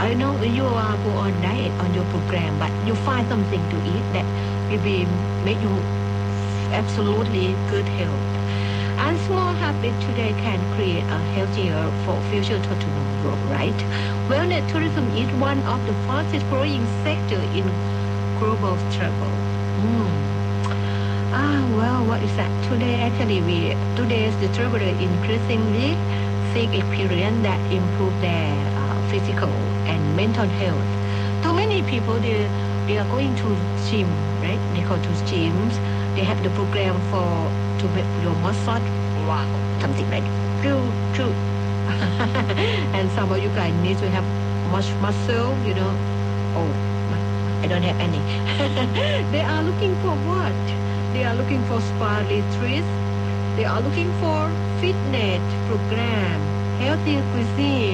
I know you are go on diet on your program, but you find something to eat that will be make you absolutely good health. And small habits today can create a healthier for future to tomorrow, right? Wellness tourism is one of the fastest growing sector in global travel. Well, what is that? Today's the traveler increasingly seek experience that improve their physical and mental health. Too many people they are going to gym, right? They go to gyms. They have the program to make your massage. Wow, something like true. And some of you guys need to have much muscle, you know. Oh, I don't have any. They are looking for what? They are looking for spa retreats. They are looking for fitness program, healthy cuisine.